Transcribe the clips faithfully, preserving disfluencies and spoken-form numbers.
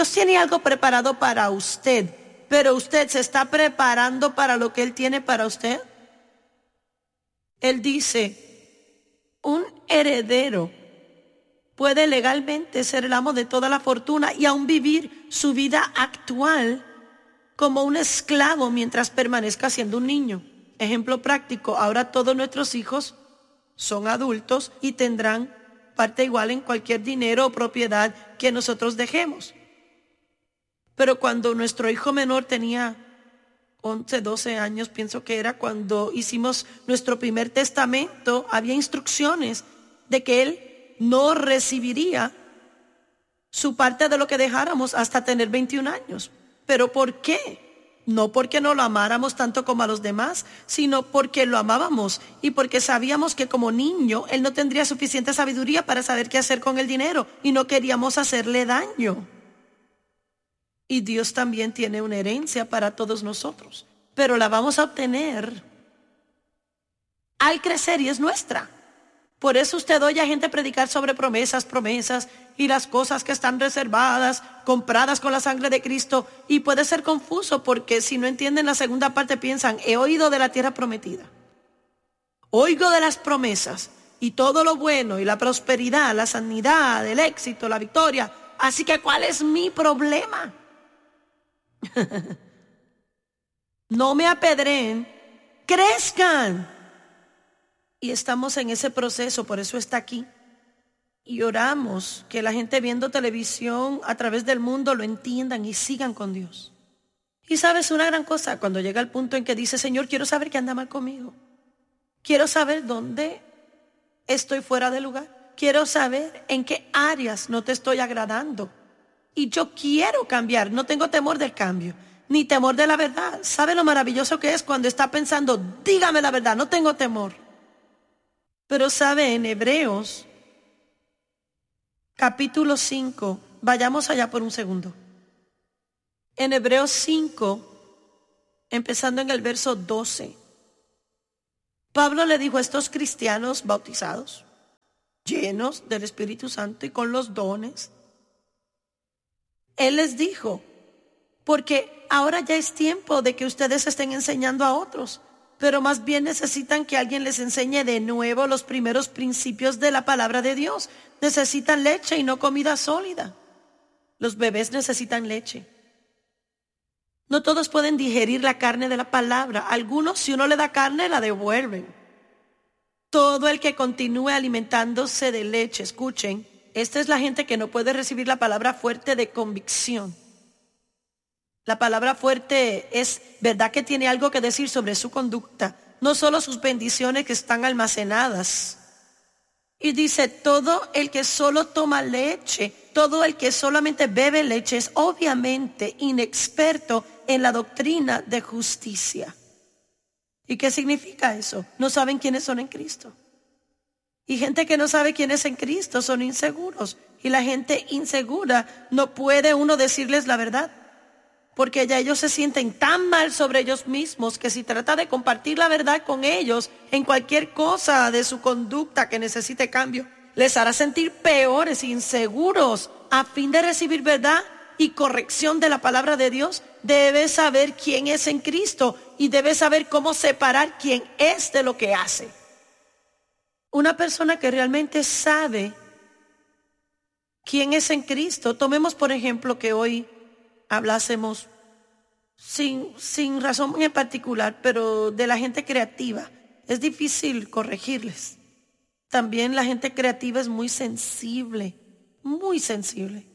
Dios tiene algo preparado para usted, pero usted se está preparando para lo que Él tiene para usted. Él dice, un heredero puede legalmente ser el amo de toda la fortuna y aún vivir su vida actual como un esclavo mientras permanezca siendo un niño. Ejemplo práctico, ahora todos nuestros hijos son adultos y tendrán parte igual en cualquier dinero o propiedad que nosotros dejemos. Pero cuando nuestro hijo menor tenía once, doce años, pienso que era cuando hicimos nuestro primer testamento, había instrucciones de que él no recibiría su parte de lo que dejáramos hasta tener veintiún años. ¿Pero por qué? No porque no lo amáramos tanto como a los demás, sino porque lo amábamos y porque sabíamos que como niño él no tendría suficiente sabiduría para saber qué hacer con el dinero y no queríamos hacerle daño. Y Dios también tiene una herencia para todos nosotros, pero la vamos a obtener al crecer y es nuestra. Por eso usted oye a gente predicar sobre promesas, promesas y las cosas que están reservadas, compradas con la sangre de Cristo. Y puede ser confuso porque si no entienden la segunda parte piensan, he oído de la tierra prometida. Oigo de las promesas y todo lo bueno y la prosperidad, la sanidad, el éxito, la victoria. Así que ¿cuál es mi problema? No me apedreen, crezcan. Y estamos en ese proceso, por eso está aquí. Y oramos que la gente viendo televisión a través del mundo lo entiendan y sigan con Dios. Y sabes una gran cosa, cuando llega el punto en que dice, Señor, quiero saber qué anda mal conmigo. Quiero saber dónde estoy fuera de lugar. Quiero saber en qué áreas no te estoy agradando. Y yo quiero cambiar, no tengo temor del cambio, ni temor de la verdad. ¿Sabe lo maravilloso que es cuando está pensando, dígame la verdad, no tengo temor? Pero sabe, en Hebreos, capítulo cinco, vayamos allá por un segundo. En Hebreos cinco, empezando en el verso doce, Pablo le dijo a estos cristianos bautizados, llenos del Espíritu Santo y con los dones, él les dijo, porque ahora ya es tiempo de que ustedes estén enseñando a otros, pero más bien necesitan que alguien les enseñe de nuevo los primeros principios de la palabra de Dios. Necesitan leche y no comida sólida. Los bebés necesitan leche. No todos pueden digerir la carne de la palabra. Algunos, si uno le da carne, la devuelven. Todo el que continúe alimentándose de leche, escuchen, esta es la gente que no puede recibir la palabra fuerte de convicción. La palabra fuerte es verdad que tiene algo que decir sobre su conducta, no solo sus bendiciones que están almacenadas. Y dice, todo el que solo toma leche, todo el que solamente bebe leche es obviamente inexperto en la doctrina de justicia. ¿Y qué significa eso? No saben quiénes son en Cristo. Y gente que no sabe quién es en Cristo son inseguros. Y la gente insegura no puede uno decirles la verdad. Porque ya ellos se sienten tan mal sobre ellos mismos que si trata de compartir la verdad con ellos en cualquier cosa de su conducta que necesite cambio, les hará sentir peores, inseguros. A fin de recibir verdad y corrección de la palabra de Dios, debe saber quién es en Cristo y debe saber cómo separar quién es de lo que hace. Una persona que realmente sabe quién es en Cristo, tomemos por ejemplo que hoy hablásemos sin, sin razón en particular, pero de la gente creativa. Es difícil corregirles. También la gente creativa es muy sensible, muy sensible.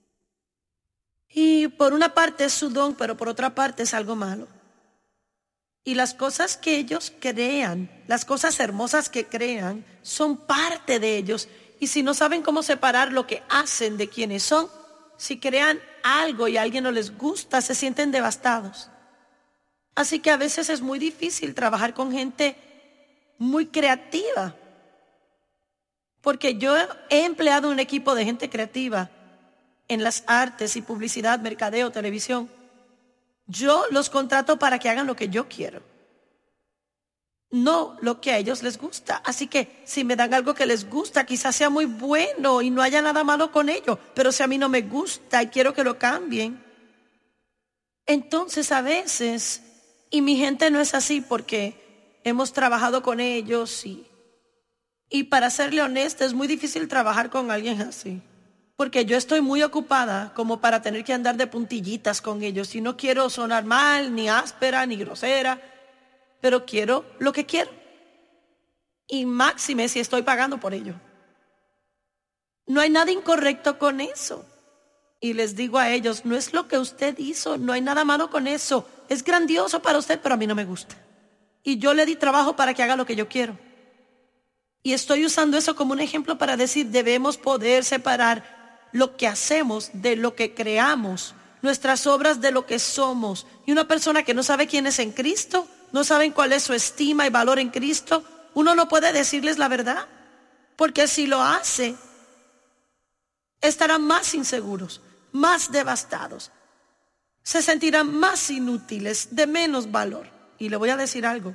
Y por una parte es su don, pero por otra parte es algo malo. Y las cosas que ellos crean, las cosas hermosas que crean, son parte de ellos. Y si no saben cómo separar lo que hacen de quienes son, si crean algo y a alguien no les gusta, se sienten devastados. Así que a veces es muy difícil trabajar con gente muy creativa. Porque yo he empleado un equipo de gente creativa en las artes y publicidad, mercadeo, televisión. Yo los contrato para que hagan lo que yo quiero. no lo que a ellos les gusta. Así que si me dan algo que les gusta, quizás sea muy bueno y no haya nada malo con ello. Pero si a mí no me gusta y quiero que lo cambien, entonces a veces, y mi gente no es así porque hemos trabajado con ellos y, y para serle honesta es muy difícil trabajar con alguien así. Porque yo estoy muy ocupada como para tener que andar de puntillitas con ellos. Y no quiero sonar mal, ni áspera, ni grosera, pero quiero lo que quiero. Y máxime si estoy pagando por ello. No hay nada incorrecto con eso. Y les digo a ellos, no es lo que usted hizo, no hay nada malo con eso. Es grandioso para usted, pero a mí no me gusta. Y yo le di trabajo para que haga lo que yo quiero. Y estoy usando eso como un ejemplo para decir, debemos poder separar lo que hacemos de lo que creamos, nuestras obras de lo que somos. Y una persona que no sabe quién es en Cristo, no saben cuál es su estima y valor en Cristo, uno no puede decirles la verdad, porque si lo hace, estarán más inseguros, más devastados, se sentirán más inútiles, de menos valor. Y le voy a decir algo,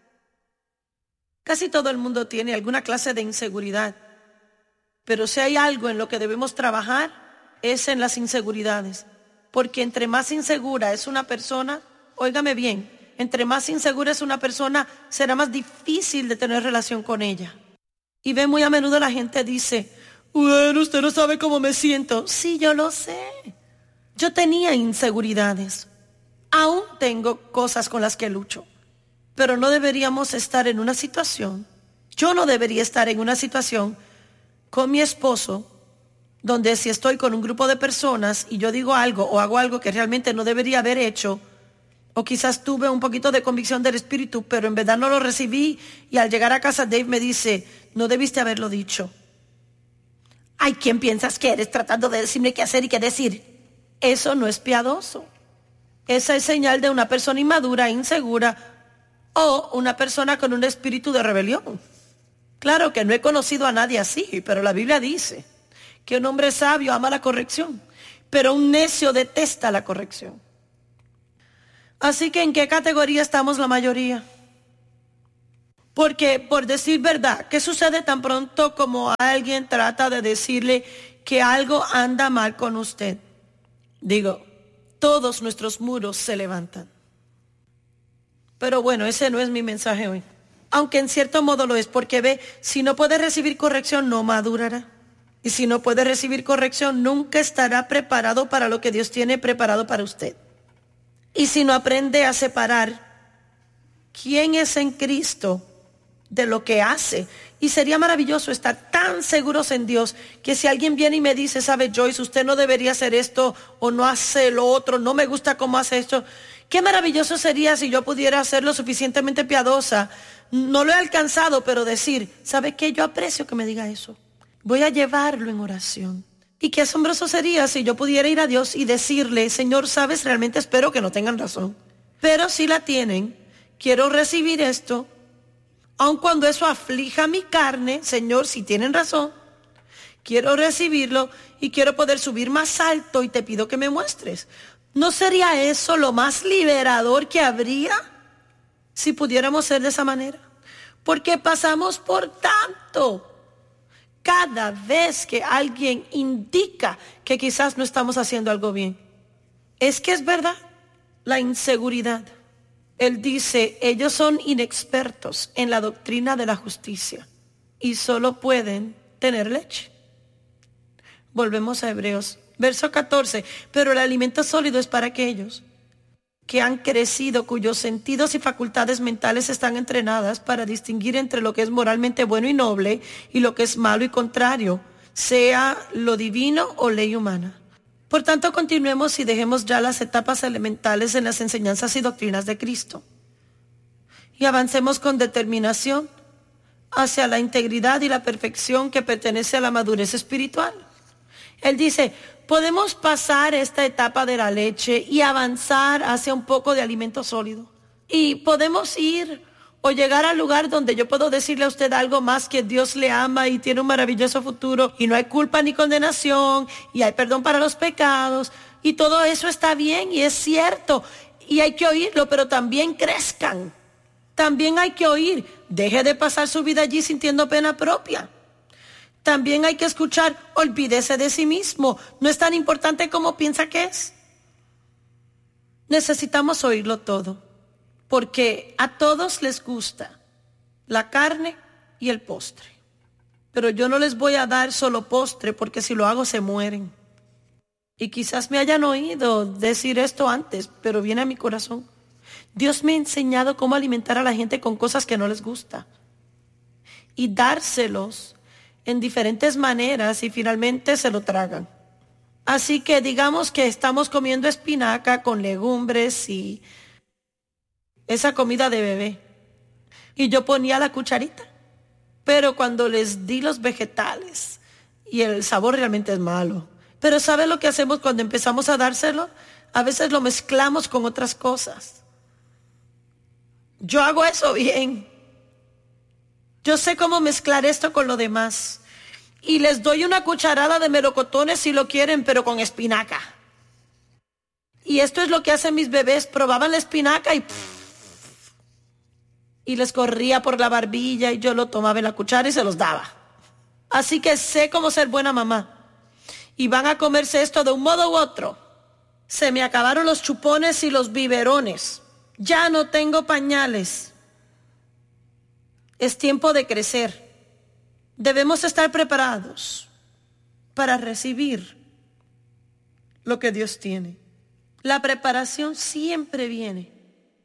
casi todo el mundo tiene alguna clase de inseguridad. Pero si hay algo en lo que debemos trabajar, es en las inseguridades. Porque entre más insegura es una persona, óigame bien, entre más insegura es una persona, será más difícil de tener relación con ella. Y ve muy a menudo la gente dice, bueno, usted no sabe cómo me siento. Sí, yo lo sé. Yo tenía inseguridades. Aún tengo cosas con las que lucho. Pero no deberíamos estar en una situación, yo no debería estar en una situación con mi esposo, donde si estoy con un grupo de personas y yo digo algo o hago algo que realmente no debería haber hecho, o quizás tuve un poquito de convicción del Espíritu, pero en verdad no lo recibí, y al llegar a casa Dave me dice, no debiste haberlo dicho. Ay, ¿quién piensas que eres tratando de decirme qué hacer y qué decir? Eso no es piadoso. Esa es señal de una persona inmadura, insegura, o una persona con un espíritu de rebelión. Claro que no he conocido a nadie así, pero la Biblia dice que un hombre sabio ama la corrección, pero un necio detesta la corrección. Así que ¿en qué categoría estamos la mayoría? Porque, por decir verdad, ¿qué sucede tan pronto como alguien trata de decirle que algo anda mal con usted? Digo, todos nuestros muros se levantan. Pero bueno, ese no es mi mensaje hoy. Aunque en cierto modo lo es, porque ve, si no puede recibir corrección, no madurará. Y si no puede recibir corrección, nunca estará preparado para lo que Dios tiene preparado para usted. Y si no aprende a separar quién es en Cristo de lo que hace. Y sería maravilloso estar tan seguros en Dios que si alguien viene y me dice, sabe Joyce, usted no debería hacer esto o no hace lo otro, no me gusta cómo hace esto. Qué maravilloso sería si yo pudiera ser lo suficientemente piadosa. No lo he alcanzado, pero decir, ¿sabe qué? Yo aprecio que me diga eso. Voy a llevarlo en oración. Y qué asombroso sería si yo pudiera ir a Dios y decirle, Señor, sabes, realmente espero que no tengan razón. Pero si la tienen, quiero recibir esto, aun cuando eso aflija mi carne, Señor, si tienen razón, quiero recibirlo y quiero poder subir más alto y te pido que me muestres. ¿No sería eso lo más liberador que habría si pudiéramos ser de esa manera? Porque pasamos por tanto. Cada vez que alguien indica que quizás no estamos haciendo algo bien, es que es verdad, la inseguridad. Él dice, ellos son inexpertos en la doctrina de la justicia y solo pueden tener leche. Volvemos a Hebreos, verso catorce, pero el alimento sólido es para aquellos que han crecido, cuyos sentidos y facultades mentales están entrenadas para distinguir entre lo que es moralmente bueno y noble y lo que es malo y contrario, sea lo divino o ley humana. Por tanto, continuemos y dejemos ya las etapas elementales en las enseñanzas y doctrinas de Cristo y avancemos con determinación hacia la integridad y la perfección que pertenece a la madurez espiritual. Él dice, podemos pasar esta etapa de la leche y avanzar hacia un poco de alimento sólido. Y podemos ir o llegar al lugar donde yo puedo decirle a usted algo más, que Dios le ama y tiene un maravilloso futuro y no hay culpa ni condenación y hay perdón para los pecados y todo eso está bien y es cierto y hay que oírlo, pero también crezcan. También hay que oír, deje de pasar su vida allí sintiendo pena propia. También hay que escuchar, olvídese de sí mismo, no es tan importante como piensa que es. Necesitamos oírlo todo, porque a todos les gusta la carne y el postre. Pero yo no les voy a dar solo postre, porque si lo hago se mueren. Y quizás me hayan oído decir esto antes, pero viene a mi corazón. Dios me ha enseñado cómo alimentar a la gente con cosas que no les gusta. Y dárselos en diferentes maneras y finalmente se lo tragan. Así que digamos que estamos comiendo espinaca con legumbres y esa comida de bebé. Y yo ponía la cucharita. Pero cuando les di los vegetales, y el sabor realmente es malo. Pero ¿sabe lo que hacemos cuando empezamos a dárselo? A veces lo mezclamos con otras cosas. Yo hago eso bien. Yo sé cómo mezclar esto con lo demás. Y les doy una cucharada de melocotones si lo quieren, pero con espinaca. Y esto es lo que hacen mis bebés. Probaban la espinaca y... Pff, y les corría por la barbilla y yo lo tomaba en la cuchara y se los daba. Así que sé cómo ser buena mamá. Y van a comerse esto de un modo u otro. Se me acabaron los chupones y los biberones. Ya no tengo pañales. Es tiempo de crecer. Debemos estar preparados para recibir lo que Dios tiene. La preparación siempre viene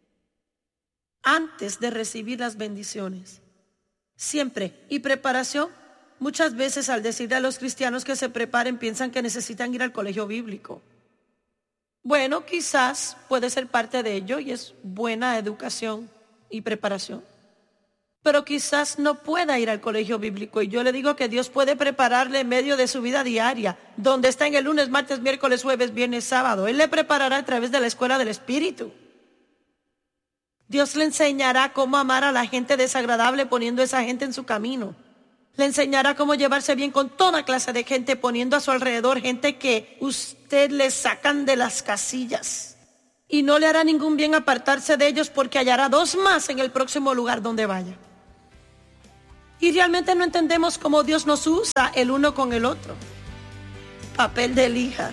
antes de recibir las bendiciones. Siempre. Y preparación, muchas veces al decirle a los cristianos que se preparen, piensan que necesitan ir al colegio bíblico. Bueno, quizás puede ser parte de ello y es buena educación y preparación. Pero quizás no pueda ir al colegio bíblico y yo le digo que Dios puede prepararle en medio de su vida diaria, donde está en el lunes, martes, miércoles, jueves, viernes, sábado. Él le preparará a través de la escuela del Espíritu. Dios le enseñará cómo amar a la gente desagradable poniendo a esa gente en su camino. Le enseñará cómo llevarse bien con toda clase de gente, poniendo a su alrededor gente que usted le sacan de las casillas. Y no le hará ningún bien apartarse de ellos porque hallará dos más en el próximo lugar donde vaya. Y realmente no entendemos cómo Dios nos usa el uno con el otro. Papel de lija.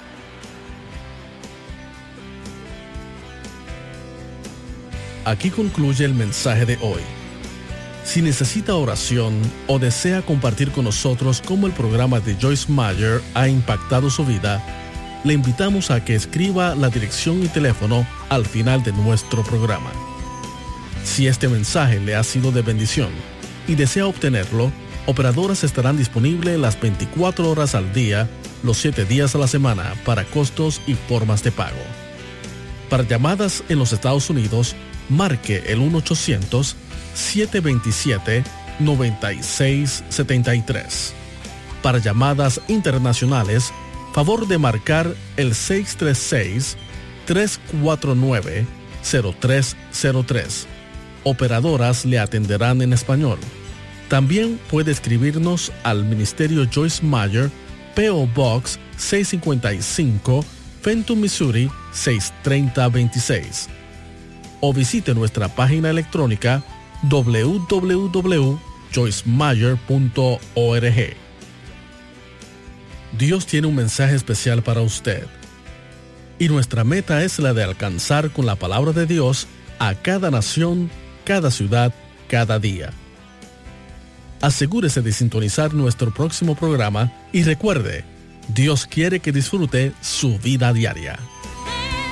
Aquí concluye el mensaje de hoy. Si necesita oración o desea compartir con nosotros cómo el programa de Joyce Meyer ha impactado su vida, le invitamos a que escriba la dirección y teléfono al final de nuestro programa. Si este mensaje le ha sido de bendición y desea obtenerlo, operadoras estarán disponibles las veinticuatro horas al día, los siete días a la semana, para costos y formas de pago. Para llamadas en los Estados Unidos, marque el uno ochocientos, siete dos siete, nueve seis siete tres. Para llamadas internacionales, favor de marcar el seis tres seis, tres cuatro nueve, cero tres cero tres. Operadoras le atenderán en español. También puede escribirnos al Ministerio Joyce Meyer, P O Box seiscientos cincuenta y cinco, Fenton, Missouri seis tres cero dos seis. O visite nuestra página electrónica doble u doble u doble u punto joyce meyer punto org. Dios tiene un mensaje especial para usted. Y nuestra meta es la de alcanzar con la palabra de Dios a cada nación, cada ciudad, cada día. Asegúrese de sintonizar nuestro próximo programa y recuerde, Dios quiere que disfrute su vida diaria.